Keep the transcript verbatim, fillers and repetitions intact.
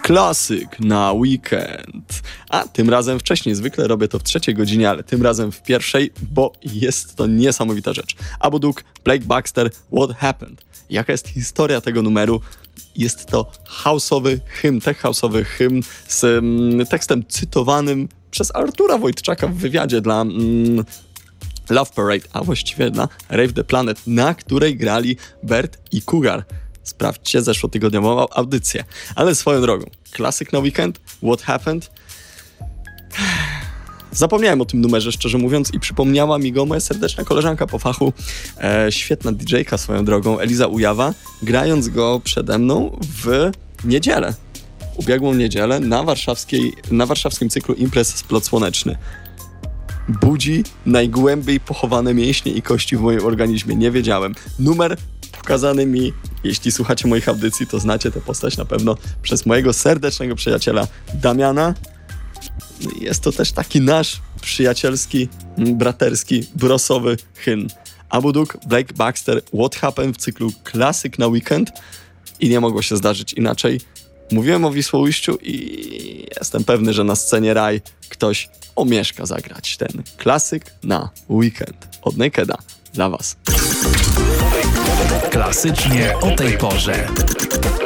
Klasyk na weekend. A tym razem wcześniej, zwykle robię to w trzeciej godzinie, ale tym razem w pierwszej, bo jest to niesamowita rzecz. Abu Duke, Blake Baxter, What Happened? Jaka jest historia tego numeru? Jest to house'owy hymn, tech house'owy hymn z mm, tekstem cytowanym przez Artura Wojtczaka w wywiadzie dla mm, Love Parade, a właściwie dla Rave the Planet, na której grali Bert i Cougar. Sprawdźcie zeszłotygodniową audycję. Ale swoją drogą, klasyk na weekend, What Happened? Zapomniałem o tym numerze, szczerze mówiąc, i przypomniała mi go moja serdeczna koleżanka po fachu, e, świetna didżejka swoją drogą, Eliza Ujawa, grając go przede mną w niedzielę, ubiegłą niedzielę na, warszawskiej, na warszawskim cyklu imprez Splot Słoneczny. Budzi najgłębiej pochowane mięśnie i kości w moim organizmie. Nie wiedziałem. Numer pokazany mi, jeśli słuchacie moich audycji, to znacie tę postać na pewno, przez mojego serdecznego przyjaciela Damiana. Jest to też taki nasz przyjacielski, braterski, brosowy hymn. Abu Duke, Blake Baxter, What Happened w cyklu Klasyk na weekend i nie mogło się zdarzyć inaczej. Mówiłem o Wisłoujściu i jestem pewny, że na scenie Raj ktoś omieszka zagrać ten klasyk na weekend. Od Nakeda dla was. Klasycznie o tej porze.